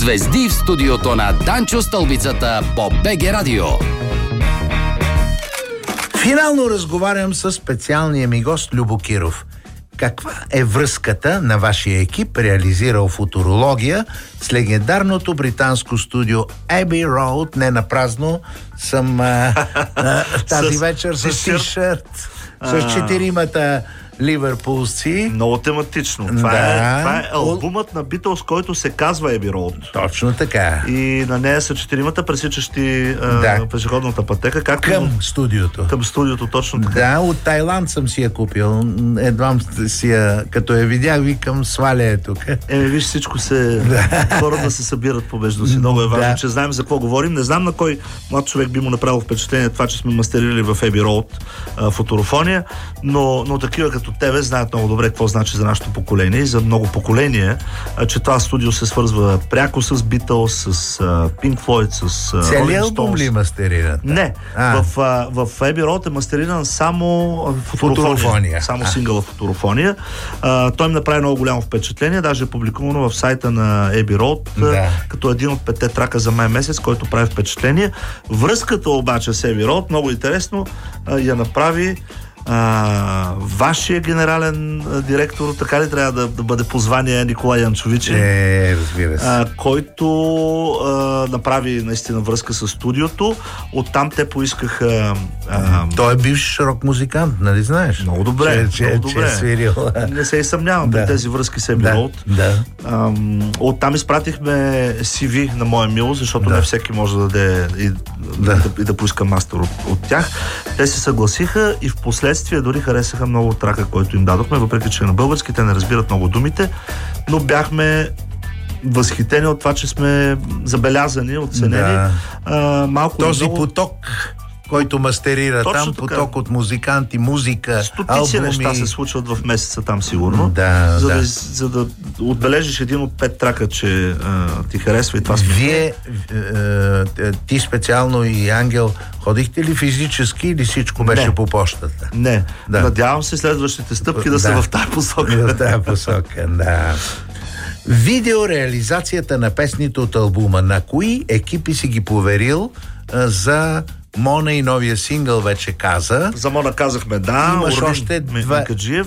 Звезди в студиото на Данчо Стълбицата по БГ Радио. Финално разговарям с специалния ми гост Любо Киров. Каква е връзката на вашия екип, реализирал футурология, с легендарното британско студио Abbey Road? Не напразно съм тази вечер с тишърт с четиримата ливърпулци. Много тематично. Това е албумът на Beatles, който се казва Abbey Road. Точно така. И на нея са четиримата пресичащи пешеходната пътека. Към студиото. Към студиото, точно така. Да, от Тайланд съм си я купил. Едвам си я, като я видях, викам, сваля е тук. Виж, всичко хората се събират помежду си. Много е важно, че знаем за какво говорим. Не знам на кой млад човек би му направил впечатление това, че сме мастерили в Abbey Road футурофония, но такива като тебе знаят много добре какво значи за нашето поколение и за много поколения, че това студио се свързва пряко с Beatles, с Pink Floyd, с целият албум ли мастерират? Не. В Abbey Road е мастериран само футурофония. Само сингъла футурофония. Той ми направи много голямо впечатление, даже е публикувано в сайта на Abbey Road, като един от 5 трака за май месец, който прави впечатление. Връзката обаче с Abbey Road, много интересно, я направи вашия генерален директор, така ли трябва да бъде по звание, Николай Янчовичи? Разбира се. Който направи наистина връзка с студиото. Оттам те поискаха... Той е бивш рок музикант, нали знаеш? Много добре. Много добре. Че е свирил. Не се и съмнявам при тези връзки с Abbey Road. Оттам изпратихме CV на моя милост, защото не всеки може да даде и да поиска мастер от тях. Те се съгласиха и впоследствие дори харесаха много трака, който им дадохме, въпреки че на български те не разбират много думите, но бяхме възхитени от това, че сме забелязани, оценени. Този поток, който мастерира точно там, така. Поток от музиканти, музика, стотици албуми. Неща се случват в месеца там сигурно. За да отбележиш един от 5 трака, че ти харесва и това сме. Вие, ти специално и Ангел, ходихте ли физически или всичко беше по почтата? Не. Надявам се следващите стъпки да са в тази посока. В тази посока, Видеореализацията на песните от албума. На кои екипи си ги поверил за Мона и новия сингъл вече каза. За Мона казахме, имаш още два.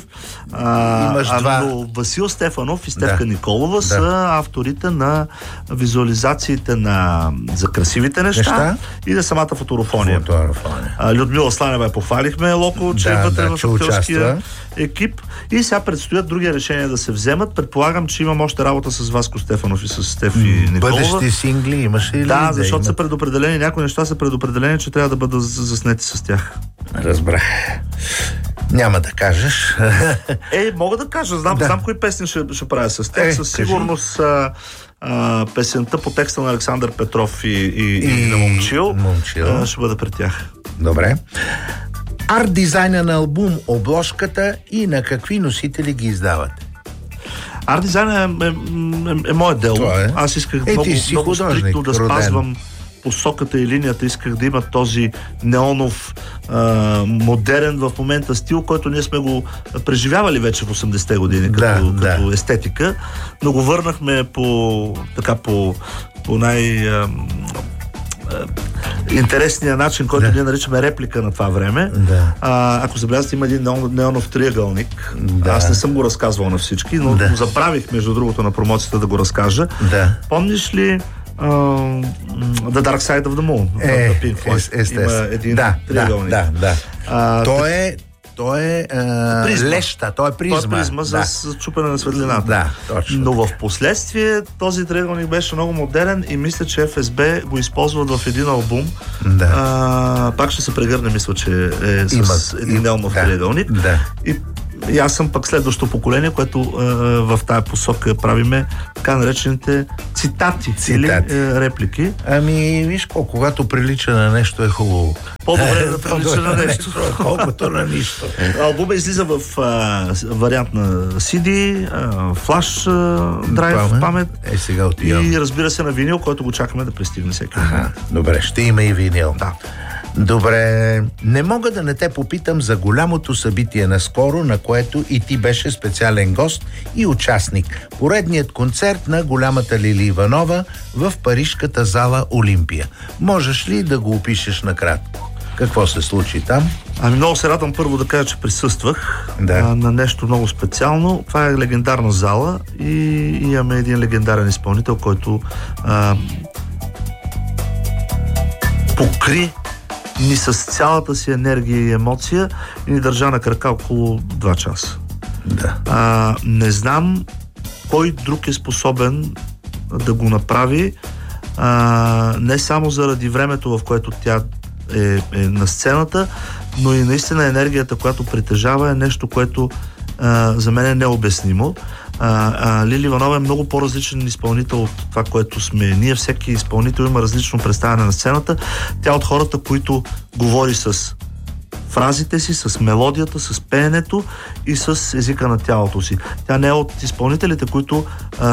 Но Васил Стефанов и Стефка Николова са авторите на визуализациите за красивите неща и на самата фоторофония. Людмила Сланева похвалихме, Локо, че е вътре в актьорския екип. И сега предстоят други решения да се вземат. Предполагам, че имам още работа с Васко Стефанов и с Стефи Николова. Бъдещи сингли имаш ли? Защото са предопределени, някои неща са предопределени, че трябва да бъдат заснети с тях. Разбрах. Няма да кажеш. Мога да кажа. Знам кои песни ще правя с тях. Със сигурност песента по текста на Александър Петров и на Момчил ще бъде при тях. Добре. Арт дизайна на албум, обложката и на какви носители ги издавате? Арт дизайна е мое дело. Аз исках много стриктно да спазвам посоката и линията. Исках да има този неонов, модерен в момента стил, който ние сме го преживявали вече в 80-те години като естетика, но го върнахме по интересния начин, който ние наричаме реплика на това време. Ако забелязвате, има един неонов триъгълник. Аз не съм го разказвал на всички, но го забравих, между другото, на промоцията да го разкажа. Помниш ли The Dark Side of the Moon? Има един триъгълник. Той е леща, той е призма. Той е призма за чупене на светлината. Точно. Но в последствие този триъгълник беше много модерен и мисля, че ФСБ го използват в един албум. Пак ще се прегърне, мисля, че е с един неонов триъгълник. И аз съм пък следващото поколение, което в тая посока правиме така наречените цитати. Или реплики. Виж когато прилича на нещо е хубаво. По-добре да прилича на нещо. Колкото на нищо. Албумът излиза в вариант на CD, флаш драйв, памет. Сега отивам. И разбира се на винил, който го чакаме да пристигне всеки. Добре, ще има и винил. Добре, не мога да не те попитам за голямото събитие наскоро, на което и ти беше специален гост и участник. Поредният концерт на голямата Лили Иванова в парижката зала Олимпия. Можеш ли да го опишеш накратко? Какво се случи там? Много се радвам първо да кажа, че присъствах на нещо много специално. Това е легендарна зала и имаме един легендарен изпълнител, който покри ни с цялата си енергия и емоция и ни държа на крака около 2 часа. Да. Не знам кой друг е способен да го направи, не само заради времето, в което тя е на сцената, но и наистина енергията, която притежава, е нещо, което за мен е необяснимо. Лили Иванова е много по-различен изпълнител от това, което сме ние. Всеки изпълнител има различно представяне на сцената. Тя от хората, които говори с фразите си, с мелодията, с пеенето и с езика на тялото си. Тя не е от изпълнителите, които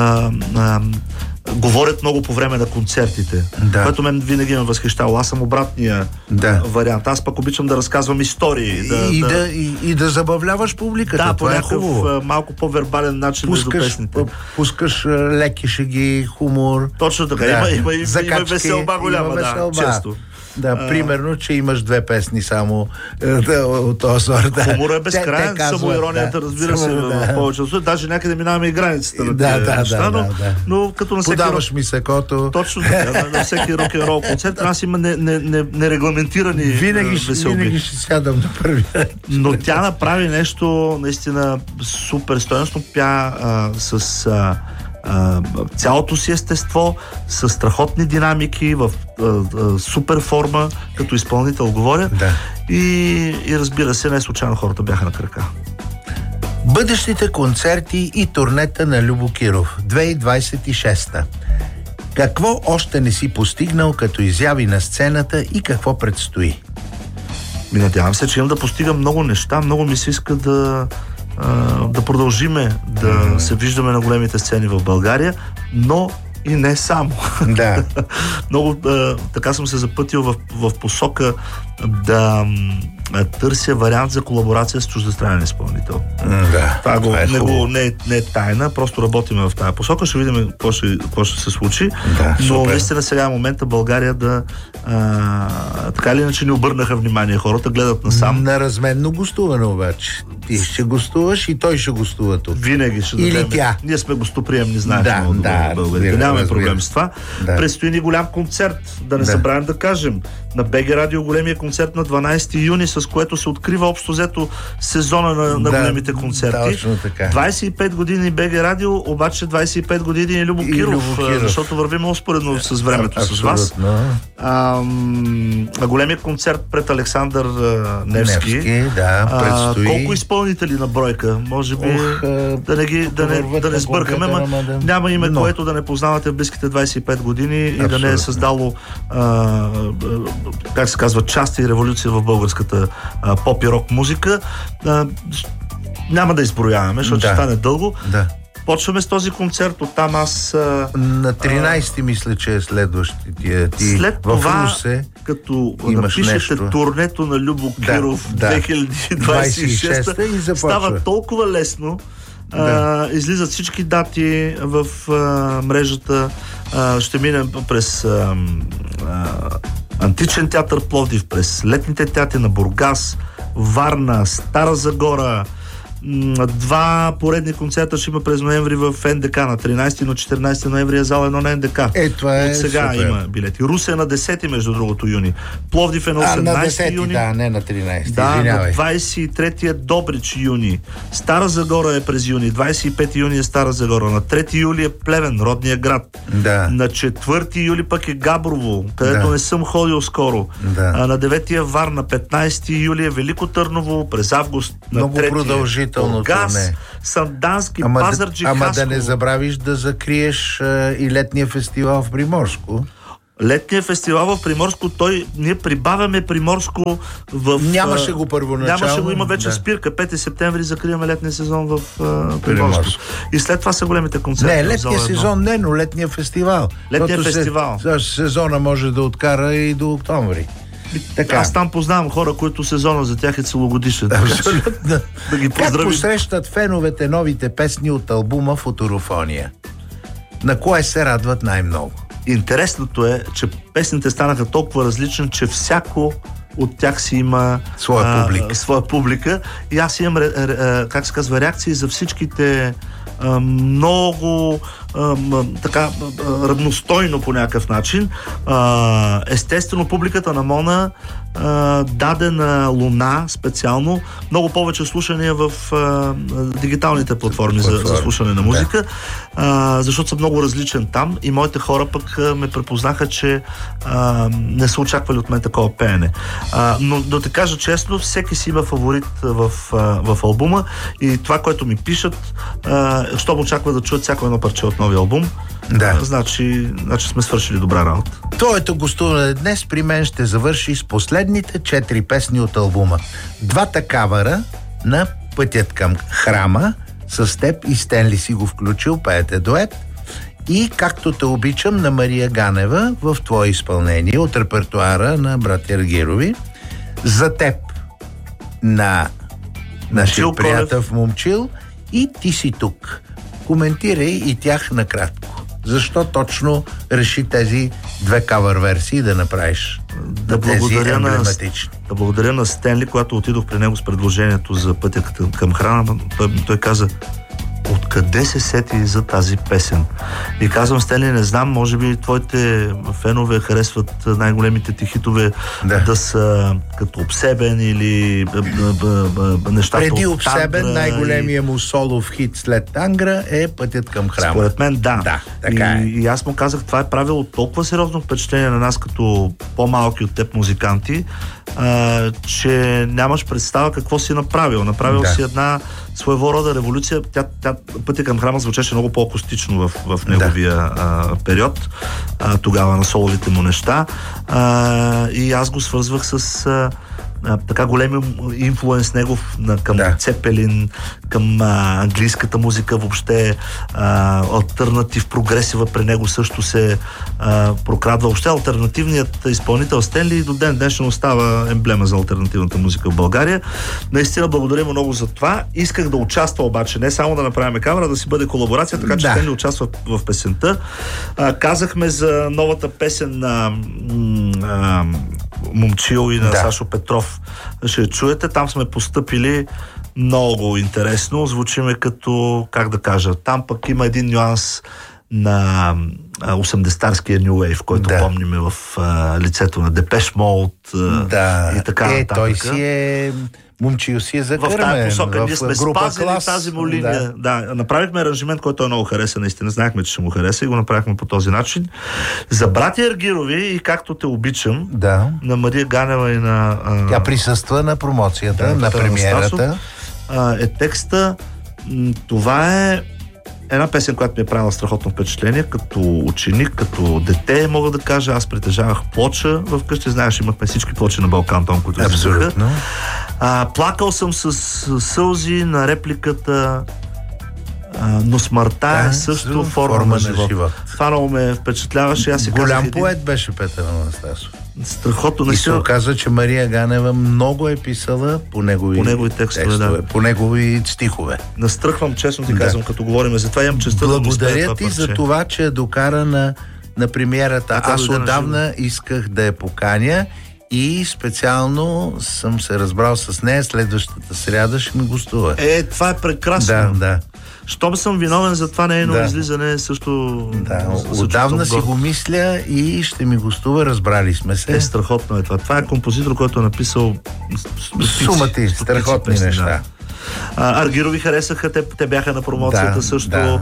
говорят много по време на концертите, което мен винаги ме възхищава. Аз съм обратния вариант. Аз пък обичам да разказвам истории. И да забавляваш публиката. Да, по някакъв малко по-вербален начин между песните. Пускаш леки шеги, хумор. Точно така. Има веселба голяма, често. Да, примерно, че имаш 2 песни само от този сорт. Хумора е безкрайен, самоиронията, разбира се, в повечето. Даже някъде минаваме и границата на неща, но като на всеки... Подаваш ми сакото. Точно така, на всеки рок-н-рол концерт. Аз има нерегламентирани веселби. Винаги ще сядам на първи. Но тя направи нещо наистина супер стойностно. Пя с цялото си естество, с страхотни динамики, в супер форма, като изпълнител говоря. И разбира се, не случайно хората бяха на крака. Бъдещите концерти и турнета на Любо Киров 2026. Какво още не си постигнал като изяви на сцената и какво предстои? Надявам се, че имам да постигам много неща. Много ми се иска да продължиме да се виждаме на големите сцени в България, но и не само. Да. Много така съм се запътил в посока да търся вариант за колаборация с чуждестранен изпълнител. Това не е тайна, просто работим в тази посока, ще видим какво ще се случи. Но наистина сега е момента България да така или иначе не обърнаха внимание, хората гледат насам. На разменно гостуване обаче. Ти ще гостуваш и той ще гостува тук. Винаги ще или тя. Ние сме гостоприемни, знаеш, българите. Нямаме проблем с това. Предстои ни голям концерт, да не забравим да кажем. На БГ Радио големия концерт на 12 юни, с което се открива общо взето сезона на големите концерти. 25 години БГ Радио, обаче 25 години е Любо Киров, защото вървим успоредно с времето с вас. Големия концерт пред Александър Невски. Предстои. Колко изпълнители на бройка? Може би да не сбъркаме, няма име, което да не познавате в близките 25 години и да не е създало как се казва, част и революция в българската поп и рок музика. Няма да изброяваме, защото ще стане дълго. Почваме с този концерт, оттам аз... На 13 мисля, че е следващия. След това, като напишете нещо. Турнето на Любо Киров 2026 става толкова лесно. Излизат всички дати в мрежата. Ще минем през Античен театър Пловдив, през летните театри на Бургас, Варна, Стара Загора. 2 поредни концерта ще има през ноември в НДК. На 13 и на 14 ноември е зала 1 на НДК. Това е от сега супер. Има билети. Русе на 10 между другото юни. Пловдив е на 18 на 10, юни. не на 13. Извинявай. На 23 е Добрич юни. Стара Загора е през юни. 25 юни е Стара Загора. На 3 юли е Плевен, родния град. На 4 юли пък е Габрово, където не съм ходил скоро. На 9 е Варна. 15 юли е Велико Търново. През август на 3 Бургас, Сандански, Пазарджик, Хасково. Ама да не забравиш да закриеш и летния фестивал в Приморско. Летния фестивал в Приморско, ние прибавяме Приморско в... Нямаше го първоначално. Нямаше го, има вече спирка. 5 септември закриваме летния сезон в Приморско. И след това са големите концерти. Не, летния сезон не, но летния фестивал. Летния фестивал. Сезона може да откара и до октомври. Така. Аз там познавам хора, които сезона за тях е целогодишен. Абсолютно. Да ги Как поздравим. посрещат феновете новите песни от албума Футурофония? На кое се радват най-много? Интересното е, че песните станаха толкова различни, че всяко от тях си има своя публика. И аз имам, как се казва, реакции за всичките много така равностойно по някакъв начин. Естествено, публиката на Мона даде на Луна специално много повече слушания в дигиталните платформи за слушане на музика, защото съм много различен там и моите хора пък ме препознаха, че не са очаквали от мен такова пеене. Но да те кажа честно, всеки си има фаворит в албума и това, което ми пишат, щом очаква да чуят всяко едно парче от новия албум, значи сме свършили добра работа. Твоето гостуване днес при мен ще завърши с последните 4 песни от албума. 2 кавъра на Пътят към храма, с теб и Стенли си го включил, пеете дует, и Както те обичам на Мария Ганева в твое изпълнение от репертуара на братя Аргирови, За теб на нашия приятел Момчил и Ти си тук. Коментирай и тях накратко. Защо точно реши тези 2 кавър версии да направиш? Да благодаря на Стенли, когато отидох при него с предложението за Пътя към храна. Той каза: откъде се сети за тази песен? И казвам: Стенли, не знам, може би твоите фенове харесват най-големите ти хитове да са като Обсебен или нещата преди от Обсебен, най-големия му солов хит след Тангра е Пътят към храма. Според мен да, така е. И аз му казах, това е правило толкова сериозно впечатление на нас като по-малки от теб музиканти, че нямаш представа какво си направил. Направил си една своего рода революция. Пътя към храма звучеше много по-акустично в неговия период, тогава на соловите му неща. И аз го свързвах с така големи инфлуенс негов към Цепелин, към английската музика въобще, алтернатив, прогресива при него също се прокрадва. Въобще алтернативният изпълнител Стенли до ден днешен остава емблема за алтернативната музика в България. Наистина благодаря много за това. Исках да участва обаче, не само да направим камера, да си бъде колаборация, така че Стенли участва в песента. Казахме за новата песен на Момчил и на Сашо Петров. Ще чуете, там сме постъпили много интересно. Звучиме като, как да кажа, там пък има един нюанс на 80-тарския New Wave, който помниме в лицето на Depeche Mode и така нататък. Той си е... Момчил си е закърмен. В тази посока ние сме спазили тази му линия. Направихме аранжимент, който е много хареса, наистина. Знаехме, че ще му хареса и го направихме по този начин. За братя Аргирови и Както те обичам на Мария Ганева и на... Тя присъства на промоцията, на премиерата. Е текста. Това е една песен, която ми е правила страхотно впечатление, като ученик, като дете, мога да кажа. Аз притежавах плоча вкъщи. Знаеш, имахме всички плочи на Балкантон, които излизаха. Плакал съм с сълзи на репликата но смъртта е също форма на живот. Това много ме впечатляваше. Голям поет беше Петър Анастасов. Страхотно. И се оказва, че Мария Ганева много е писала по негови текстове, по негови стихове. Настръхвам, честно ти казвам, като говорим за това. Имам честта да благодаря ти за това, че докара на премиерата. Аз отдавна исках да я поканя и специално съм се разбрал с нея. Следващата сряда ще ми гостува. Това е прекрасно. Щом съм виновен за това нейно излизане, също... Отдавна си го мисля и ще ми гостува, разбрали сме се. Страхотно е това. Това е композитор, който е написал сумати, страхотни неща. Аргирови харесаха, те бяха на промоцията също.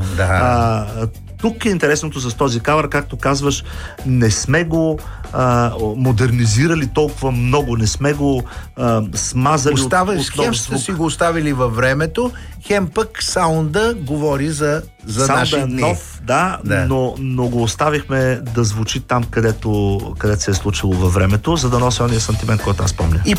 Тук е интересното с този кавър, както казваш, не сме го модернизирали толкова много, не сме го смазали хем сте си го оставили във времето, хем пък саунда говори за наши дни. Нов, но го оставихме да звучи там, където се е случило във времето, за да носи ония сантимент, който аз помня.